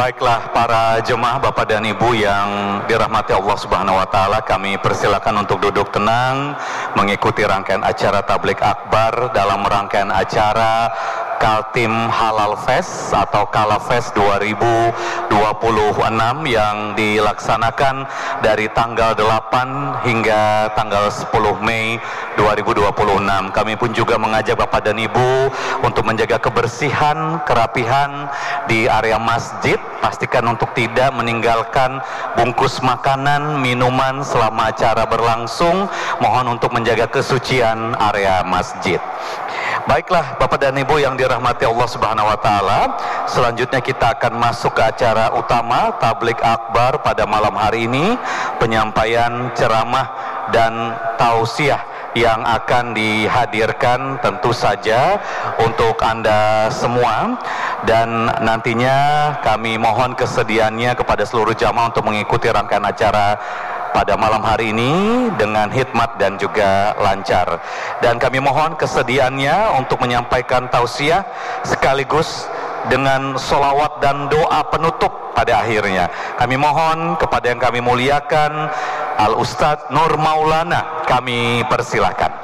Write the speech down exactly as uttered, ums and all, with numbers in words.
Baiklah para jemaah Bapak dan Ibu yang dirahmati Allah Subhanahu wa taala, kami persilakan untuk duduk tenang mengikuti rangkaian acara Tablik Akbar dalam rangkaian acara Kaltim Halal Fest atau Kala Fest dua ribu dua puluh enam yang dilaksanakan dari tanggal delapan hingga tanggal sepuluh Mei dua ribu dua puluh enam. Kami pun juga mengajak Bapak dan Ibu untuk menjaga kebersihan, kerapihan di area masjid. Pastikan untuk tidak meninggalkan bungkus makanan, minuman selama acara berlangsung. Mohon untuk menjaga kesucian area masjid. Baiklah Bapak dan Ibu yang dirahmati Allah Subhanahu wa taala, selanjutnya kita akan masuk ke acara utama Tablik Akbar pada malam hari ini, penyampaian ceramah dan tausiah yang akan dihadirkan tentu saja untuk Anda semua, dan nantinya kami mohon kesediaannya kepada seluruh jamaah untuk mengikuti rangkaian acara pada malam hari ini dengan hikmat dan juga lancar. Dan kami mohon kesediaannya untuk menyampaikan tausiah sekaligus dengan solawat dan doa penutup pada akhirnya. Kami mohon kepada yang kami muliakan Al Ustadz Nur Maulana, kami persilahkan.